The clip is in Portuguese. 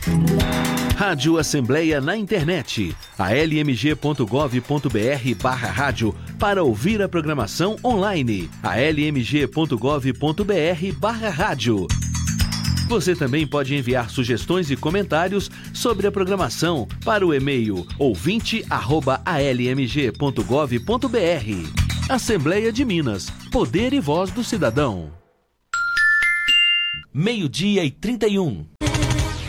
Rádio Assembleia na internet, almg.gov.br/rádio para ouvir a programação online, almg.gov.br/rádio. Você também pode enviar sugestões e comentários sobre a programação para o e-mail ouvinte@almg.gov.br. Assembleia de Minas, poder e voz do cidadão. 12:31.